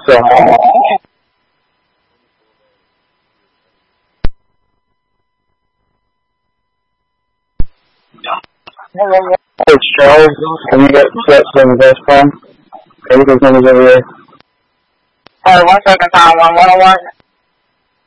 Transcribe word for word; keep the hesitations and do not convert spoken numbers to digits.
So. It's Charles. Can you get set some best phone? Everything's over here. Uh, one second, time one one oh one.